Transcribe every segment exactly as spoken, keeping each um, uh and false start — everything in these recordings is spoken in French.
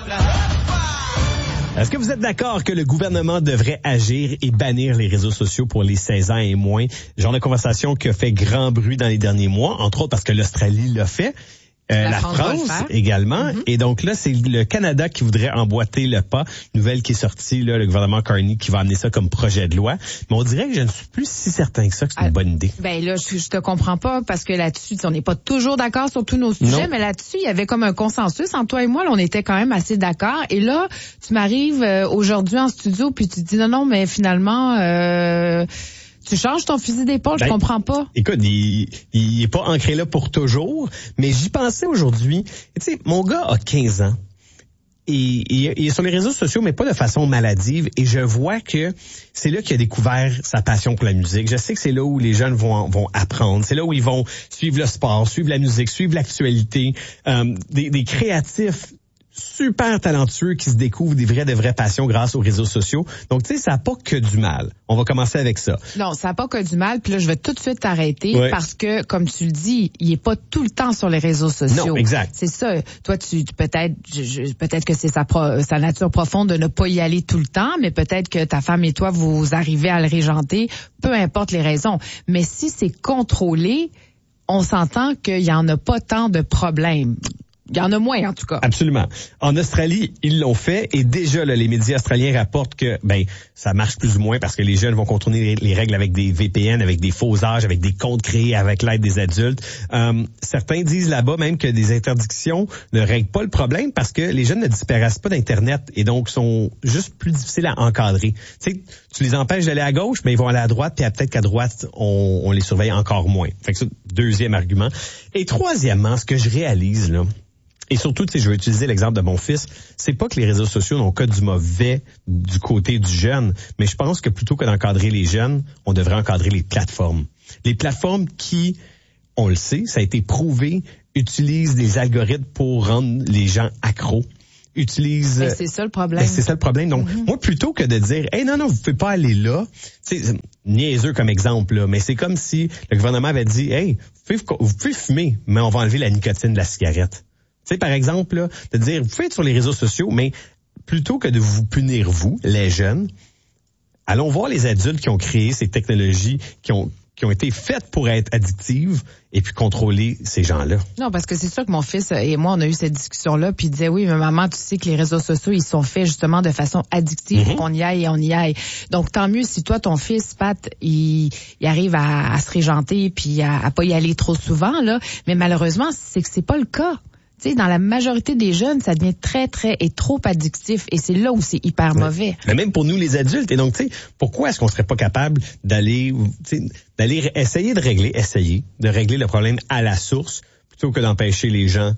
Est-ce que vous êtes d'accord que le gouvernement devrait agir et bannir les réseaux sociaux pour les seize ans et moins? Genre de conversation qui a fait grand bruit dans les derniers mois, entre autres parce que l'Australie l'a fait. Euh, la, la France, France également. Mm-hmm. Et donc là, c'est le Canada qui voudrait emboîter le pas. Nouvelle qui est sortie, là, le gouvernement Carney qui va amener ça comme projet de loi. Mais on dirait que je ne suis plus si certain que ça que c'est ah, une bonne idée. Ben là, je, je te comprends pas parce que là-dessus, on n'est pas toujours d'accord sur tous nos sujets, non. Mais là-dessus, il y avait comme un consensus entre toi et moi. Là, on était quand même assez d'accord. Et là, tu m'arrives euh, aujourd'hui en studio puis tu te dis non, non, mais finalement... Euh, Tu changes ton fusil d'épaule, ben, je comprends pas. Écoute, il, il est pas ancré là pour toujours, mais j'y pensais aujourd'hui. Tu sais, mon gars a quinze ans. Et, et il est sur les réseaux sociaux, mais pas de façon maladive. Et je vois que c'est là qu'il a découvert sa passion pour la musique. Je sais que c'est là où les jeunes vont vont apprendre. C'est là où ils vont suivre le sport, suivre la musique, suivre l'actualité. Euh, des, des créatifs super talentueux qui se découvrent des vraies de vraies passions grâce aux réseaux sociaux. Donc, tu sais, ça n'a pas que du mal. On va commencer avec ça. Non, ça n'a pas que du mal. Puis là, je vais tout de suite t'arrêter ouais. parce que, comme tu le dis, il est pas tout le temps sur les réseaux sociaux. Non, exact. C'est ça. Toi, tu peut-être je, je, peut-être que c'est sa, pro, sa nature profonde de ne pas y aller tout le temps, mais peut-être que ta femme et toi, vous arrivez à le régenter, peu importe les raisons. Mais si c'est contrôlé, on s'entend qu'il y en a pas tant de problèmes. Il y en a moins, en tout cas. Absolument. En Australie, ils l'ont fait et déjà, là, les médias australiens rapportent que ben ça marche plus ou moins parce que les jeunes vont contourner les règles avec des V P N, avec des faux âges, avec des comptes créés avec l'aide des adultes. Euh, certains disent là-bas même que des interdictions ne règlent pas le problème parce que les jeunes ne disparaissent pas d'Internet et donc sont juste plus difficiles à encadrer. Tu sais, tu les empêches d'aller à gauche, mais ils vont aller à droite, puis peut-être qu'à droite, on, on les surveille encore moins. Fait que ça, deuxième argument. Et troisièmement, ce que je réalise, là, et surtout, tu sais, je vais utiliser l'exemple de mon fils. C'est pas que les réseaux sociaux n'ont que du mauvais du côté du jeune, mais je pense que plutôt que d'encadrer les jeunes, on devrait encadrer les plateformes. Les plateformes qui, on le sait, ça a été prouvé, utilisent des algorithmes pour rendre les gens accros. Utilisent. Mais c'est ça le problème. Ben, c'est ça le problème. Donc, mm-hmm. moi, plutôt que de dire, hey, non, non, vous pouvez pas aller là. C'est niaiseux comme exemple, là, mais c'est comme si le gouvernement avait dit, hey, vous pouvez, vous pouvez fumer, mais on va enlever la nicotine de la cigarette. Tu sais, par exemple, là, de dire, vous pouvez être sur les réseaux sociaux, mais plutôt que de vous punir, vous, les jeunes, allons voir les adultes qui ont créé ces technologies, qui ont qui ont été faites pour être addictives et puis contrôler ces gens-là. Non, parce que c'est sûr que mon fils et moi, on a eu cette discussion-là, puis il disait, oui, mais maman, tu sais que les réseaux sociaux, ils sont faits justement de façon addictive mm-hmm. pour qu'on y aille et on y aille. Donc, tant mieux si toi, ton fils, Pat, il, il arrive à, à se régenter puis à, à pas y aller trop souvent, là. Mais malheureusement, c'est que c'est pas le cas. Tu sais, dans la majorité des jeunes, ça devient très, très et trop addictif. Et c'est là où c'est hyper mauvais. Mais même pour nous, les adultes. Et donc, tu sais, pourquoi est-ce qu'on serait pas capable d'aller, tu sais, d'aller essayer de régler, essayer de régler le problème à la source plutôt que d'empêcher les gens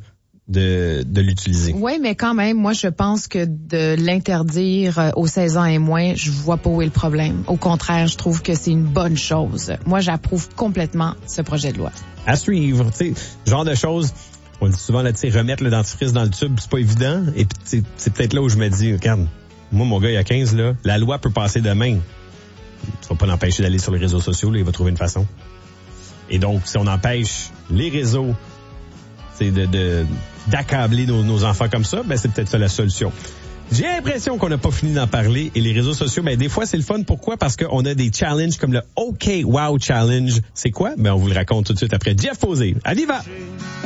de, de l'utiliser? Oui, mais quand même, moi, je pense que de l'interdire aux seize ans et moins, je vois pas où est le problème. Au contraire, je trouve que c'est une bonne chose. Moi, j'approuve complètement ce projet de loi. À suivre, tu sais, genre de choses... On dit souvent, là, tu sais, remettre le dentifrice dans le tube, c'est pas évident. Et puis, c'est peut-être là où je me dis, regarde, moi, mon gars, il a quinze, là, la loi peut passer demain. Tu vas pas l'empêcher d'aller sur les réseaux sociaux, là, il va trouver une façon. Et donc, si on empêche les réseaux, c'est de, de, d'accabler nos, nos enfants comme ça, ben, c'est peut-être ça la solution. J'ai l'impression qu'on n'a pas fini d'en parler. Et les réseaux sociaux, ben, des fois, c'est le fun. Pourquoi? Parce qu'on a des challenges comme le OK Wow Challenge. C'est quoi? Ben, on vous le raconte tout de suite après Jeff Posey. Allez, va!